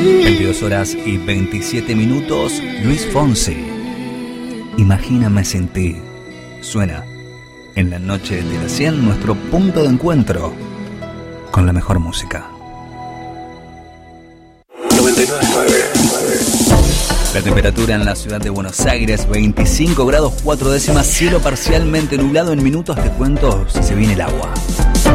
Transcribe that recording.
22 horas y 27 minutos, Luis Fonsi. Imagíname sin ti. Suena en la noche de la 100, nuestro punto de encuentro con la mejor música. 99.9. La temperatura en la ciudad de Buenos Aires, 25 grados 4 décimas, cielo parcialmente nublado. En minutos te cuento si se viene el agua.